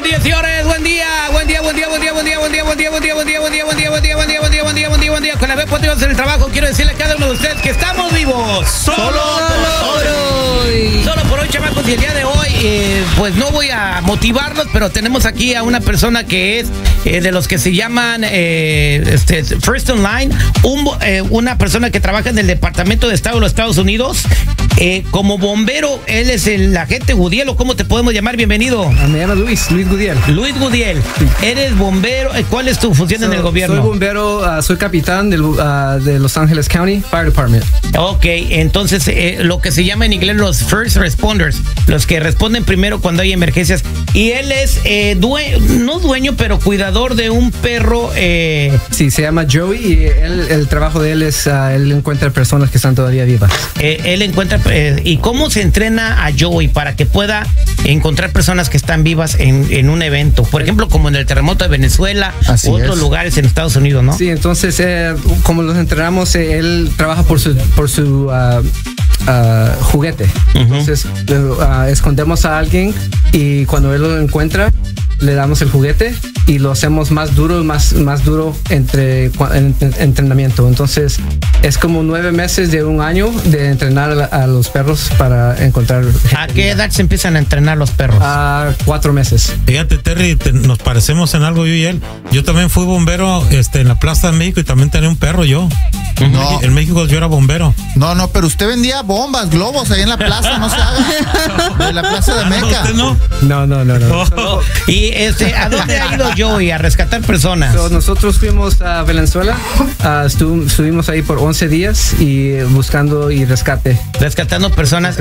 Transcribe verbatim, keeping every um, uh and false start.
días, señores, buen día, buen día, buen día, buen día, buen día, buen día, buen día, buen día, buen día, buen día, buen día, buen día, buen día, buen día, buen día, buen día, buen día. Con la vez positivos en el trabajo, quiero decirle a cada uno de ustedes que estamos vivos. Solo por hoy. Solo por hoy, chamacos, y el día de hoy, eh, pues no voy a motivarlos, pero tenemos aquí a una persona que es eh, de los que se llaman eh, este, First Online, un, eh, una persona que trabaja en el Departamento de Estado de los Estados Unidos. Eh, como bombero, él es el agente Gudiel, o ¿cómo te podemos llamar? Bienvenido. Me llamo Luis, Luis Gudiel. Luis Gudiel, sí. Eres bombero. ¿Cuál es tu función so, en el gobierno? Soy bombero, uh, soy capitán del, uh, de Los Ángeles County Fire Department. Ok, entonces eh, lo que se llama en inglés los first responders, los que responden primero cuando hay emergencias. Y él es eh, due no dueño, pero cuidador de un perro. Eh... Sí, se llama Joey y él, el trabajo de él es, uh, él encuentra personas que están todavía vivas. Eh, él encuentra, eh, ¿y cómo se entrena a Joey para que pueda encontrar personas que están vivas en, en un evento? Por ejemplo, como en el terremoto de Venezuela u otros es. lugares en Estados Unidos, ¿no? Sí, entonces, eh, como los entrenamos, eh, él trabaja por su, por su uh, uh, juguete. Uh-huh. Entonces, uh, escondemos a alguien y cuando él lo encuentra, le damos el juguete y lo hacemos más duro, más, más duro entre en, en, entrenamiento. Entonces, es como nueve meses de un año de entrenar a, a los perros para encontrar. ¿A qué edad se empiezan a entrenar los perros? A cuatro meses. Fíjate, Terry, te, nos parecemos en algo yo y él. Yo también fui bombero este, en la Plaza de México y también tenía un perro yo. No. En México yo era bombero. No, no, pero usted vendía bombas, globos ahí en la plaza, no se haga. De la Plaza de Meca. ¿Usted no? No, no, no, no. Oh. Y este, ¿a dónde ha ido Joey? A rescatar personas. So, nosotros fuimos a Venezuela, uh, estuv estuvimos ahí por once días y buscando y rescate. Rescatando personas.